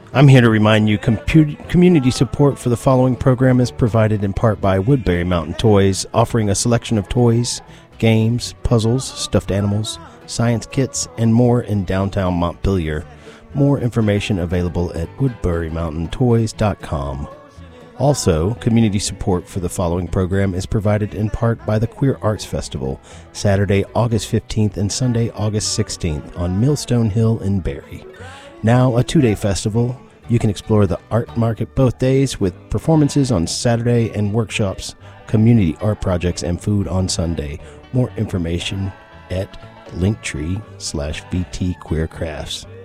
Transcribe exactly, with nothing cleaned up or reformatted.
I'm here to remind you compu- community support for the following program is provided in part by Woodbury Mountain Toys, offering a selection of toys, games, puzzles, stuffed animals, science kits, and more in downtown Montpelier. More information available at woodbury mountain toys dot com. Also, community support for the following program is provided in part by the Queer Arts Festival, Saturday, August fifteenth and Sunday, August sixteenth on Millstone Hill in Barrie. Now a two-day festival. You can explore the art market both days with performances on Saturday and workshops, community art projects, and food on Sunday. More information at linktree slash VT Queer Crafts.